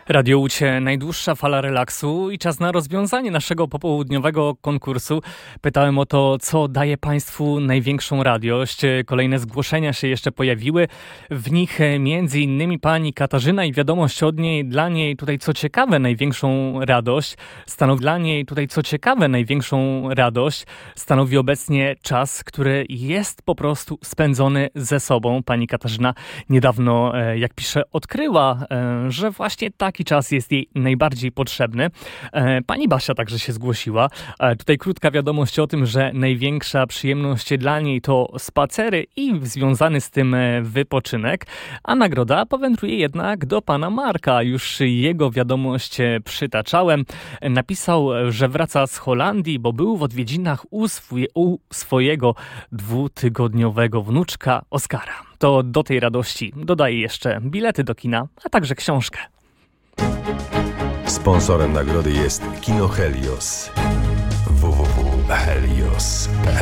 Radio Łucie, najdłuższa fala relaksu i czas na rozwiązanie naszego popołudniowego konkursu. Pytałem o to, co daje Państwu największą radość. Kolejne zgłoszenia się jeszcze pojawiły. W nich między innymi pani Katarzyna i wiadomość od niej. Dla niej tutaj co ciekawe największą radość stanowi obecnie czas, który jest po prostu spędzony ze sobą. Pani Katarzyna niedawno, jak pisze, odkryła, że właśnie taki czas jest jej najbardziej potrzebny. Pani Basia także się zgłosiła. Tutaj krótka wiadomość o tym, że największa przyjemność dla niej to spacery i związany z tym wypoczynek, a nagroda powędruje jednak do pana Marka. Już jego wiadomość przytaczałem. Napisał, że wraca z Holandii, bo był w odwiedzinach u swojego 2-tygodniowego wnuczka Oskara. To do tej radości dodaje jeszcze bilety do kina, a także książkę. Sponsorem nagrody jest Kino Helios. www.helios.pl